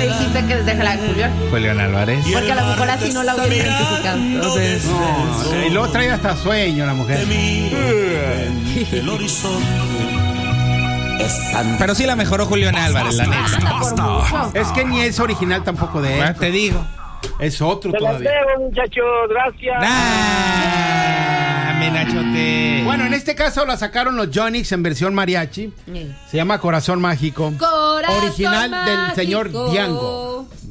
dijiste que desde la de Julián Álvarez. Porque a lo mejor así no la hubiera identificado. Entonces, No, y luego trae hasta sueño la mujer. El horizonte es tan... Pero sí la mejoró Julián Álvarez, la neta. por mucho. Es que ni es original tampoco de Bueno, él. te digo. Es otro Se las todavía. debo, muchachos, gracias. Menachote. Bueno, en este caso la sacaron los Jonix en versión mariachi. Sí. Se llama Corazón Mágico. Corazón Original del mágico. señor Diango.